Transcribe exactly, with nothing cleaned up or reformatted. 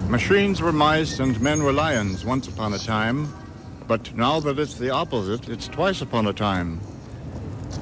Machines were mice and men were lions once upon a time, but now that it's the opposite, it's twice upon a time.